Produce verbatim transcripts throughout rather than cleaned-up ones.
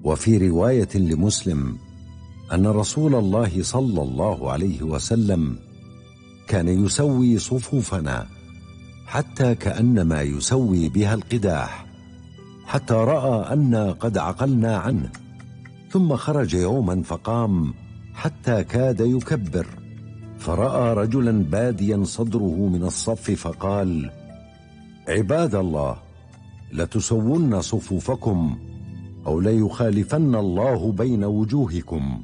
وفي رواية لمسلم أن رسول الله صلى الله عليه وسلم كان يسوي صفوفنا حتى كأنما يسوي بها القداح، حتى رأى أنا قد عقلنا عنه، ثم خرج يوما فقام حتى كاد يكبر، فرأى رجلا باديا صدره من الصف فقال: عباد الله، لتسون صفوفكم أو ليخالفن الله بين وجوهكم.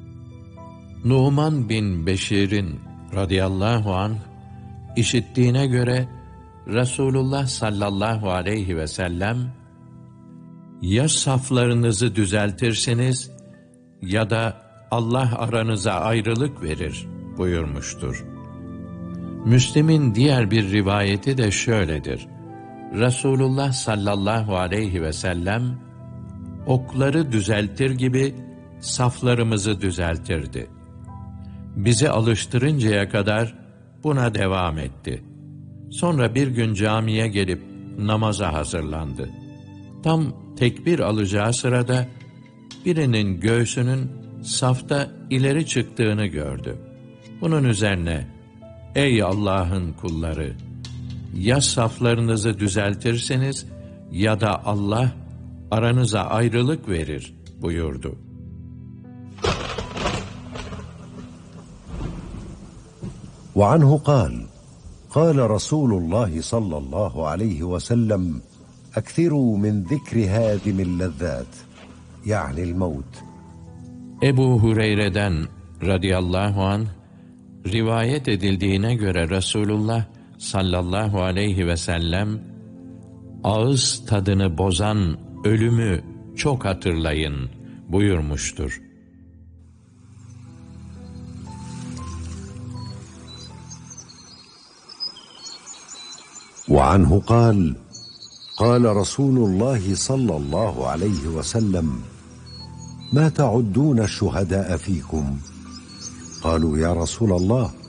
Numan bin Beşir'in radıyallahu anh işittiğine göre Resulullah sallallahu aleyhi ve sellem ya saflarınızı düzeltirsiniz ya da Allah aranıza ayrılık verir buyurmuştur. Müslim'in diğer bir rivayeti de şöyledir: Resulullah sallallahu aleyhi ve sellem okları düzeltir gibi saflarımızı düzeltirdi. Bizi alıştırıncaya kadar buna devam etti. Sonra bir gün camiye gelip namaza hazırlandı. Tam tekbir alacağı sırada birinin göğsünün safta ileri çıktığını gördü. Bunun üzerine, ey Allah'ın kulları, ya saflarınızı düzeltirseniz ya da Allah aranıza ayrılık verir buyurdu. وعنه قال: قال رسول الله صلى الله عليه وسلم: أكثروا من ذكر هادم اللذات، يعني الموت. Ebu Hureyre'den radıyallahu anh rivayet edildiğine göre Resulullah sallallahu aleyhi ve sellem, ağız tadını bozan ölümü çok hatırlayın buyurmuştur. وعنه قال: قال رسول الله صلى الله عليه وسلم: ما تعدون الشهداء فيكم؟ قالوا: يا رسول الله